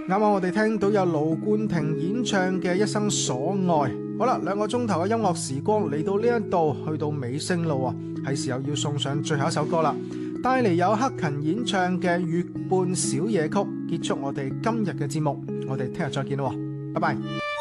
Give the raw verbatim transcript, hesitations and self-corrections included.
啱啱我哋聽到有盧冠廷演唱嘅《一生所愛》。好啦，兩個鐘頭嘅音樂時光嚟到呢一度，去到尾聲咯，係時候要送上最後一首歌啦。帶嚟有克勤演唱嘅《月半小夜曲》，結束我哋今日嘅節目。我哋聽日再見咯，拜拜。